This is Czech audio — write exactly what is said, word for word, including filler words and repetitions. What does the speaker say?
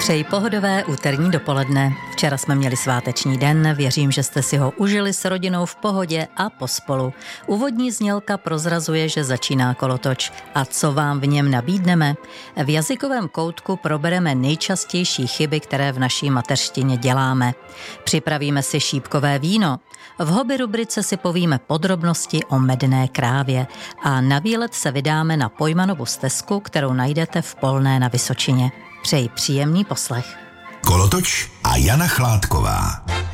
Přeji pohodové úterní dopoledne. Včera jsme měli sváteční den, věřím, že jste si ho užili s rodinou v pohodě a pospolu. Úvodní znělka prozrazuje, že začíná kolotoč. A co vám v něm nabídneme? V jazykovém koutku probereme nejčastější chyby, které v naší mateřštině děláme. Připravíme si šípkové víno. V hobby rubrice si povíme podrobnosti o medné krávě a na výlet se vydáme na Pojmanovu stezku, kterou najdete v Polné na Vysočině. Přeji příjemný poslech. Kolotoč a Jana Chládková.